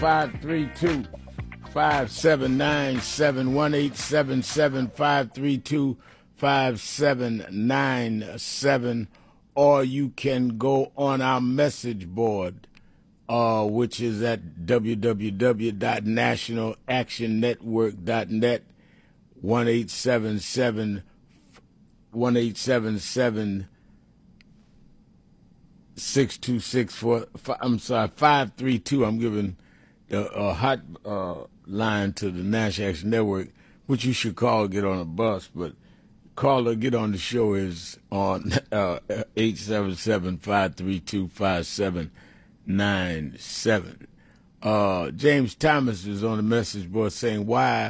532 5797 1877 532 5797, or you can go on our message board, which is at www.nationalactionnetwork.net, 1877 6264. I'm sorry, 532. I'm giving a hot line to the National Action Network, which you should call, get on a bus, but call or get on the show is on 877-532-5797. James Thomas is on the message board saying, why